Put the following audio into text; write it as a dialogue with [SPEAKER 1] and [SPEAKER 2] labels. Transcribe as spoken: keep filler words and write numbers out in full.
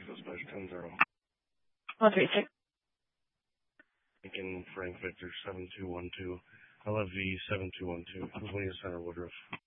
[SPEAKER 1] dispatch ten zero.
[SPEAKER 2] one three six.
[SPEAKER 1] Lincoln Frank Victor seven two one two. L F V seven two one two. Pennsylvania Center Woodruff.